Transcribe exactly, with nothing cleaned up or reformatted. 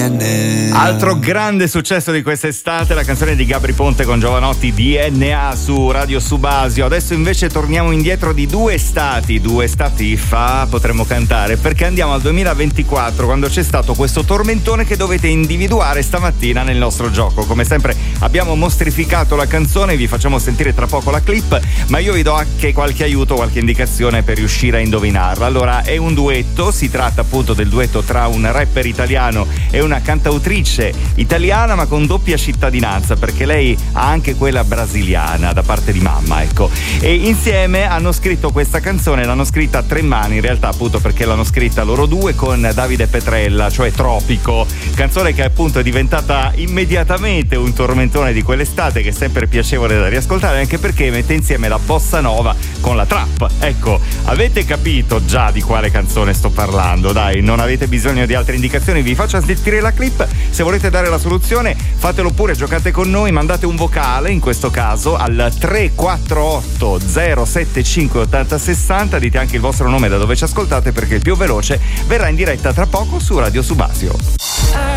N. Altro grande successo di quest'estate, la canzone di Gabry Ponte con Giovanotti, D N A, su Radio Subasio. Adesso invece torniamo indietro di due estati, due estati fa potremmo cantare, perché andiamo al duemilaventiquattro, quando c'è stato questo tormentone che dovete individuare stamattina nel nostro gioco. Come sempre abbiamo mostrificato la canzone, vi facciamo sentire tra poco la clip, ma io vi do anche qualche aiuto, qualche indicazione per riuscire a indovinarla. Allora, è un duetto, si tratta appunto del duetto tra un rapper italiano e una cantautrice italiana, ma con doppia cittadinanza, perché lei ha anche quella brasiliana da parte di mamma, ecco. E insieme hanno scritto questa canzone, l'hanno scritta a tre mani in realtà, appunto perché l'hanno scritta loro due con Davide Petrella, cioè Tropico, canzone che appunto è diventata immediatamente un tormentone di quell'estate, che è sempre piacevole da riascoltare, anche perché mette insieme la bossa nova con la trap. Ecco, avete capito già di quale canzone sto parlando, dai, non avete bisogno di altre indicazioni, vi faccio sentire la clip. Se volete dare la soluzione fatelo pure, giocate con noi, mandate un vocale in questo caso al tre quattro otto zero sette cinque otto zero sei zero, dite anche il vostro nome, da dove ci ascoltate, perché il più veloce verrà in diretta tra poco su Radio Subasio.